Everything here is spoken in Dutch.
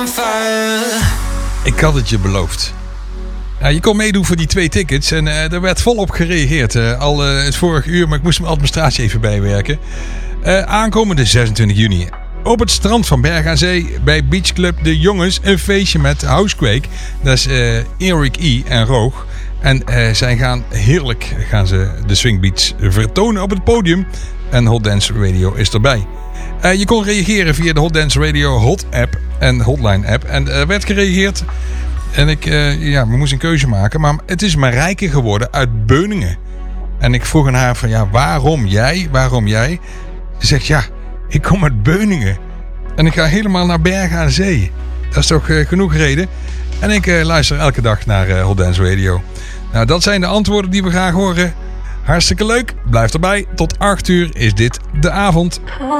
Ik had het je beloofd. Ja, je kon meedoen voor die 2 tickets en er werd volop gereageerd. Al het vorige uur, maar ik moest mijn administratie even bijwerken. Aankomende 26 juni. Op het strand van Berg aan Zee bij Beach Club De Jongens een feestje met Housequake. Dat is Erik I. en Roog. En zij gaan de swingbeats vertonen op het podium. En Hot Dance Radio is erbij. Je kon reageren via de Hot Dance Radio Hot app en Hotline app. En er werd gereageerd. En we moesten een keuze maken. Maar het is Marijke geworden uit Beuningen. En ik vroeg aan haar van waarom jij? Ze zegt ik kom uit Beuningen. En ik ga helemaal naar Bergen aan Zee. Dat is toch genoeg reden. En ik luister elke dag naar Hot Dance Radio. Nou, dat zijn de antwoorden die we graag horen. Hartstikke leuk. Blijf erbij. Tot 8 uur is dit de avond.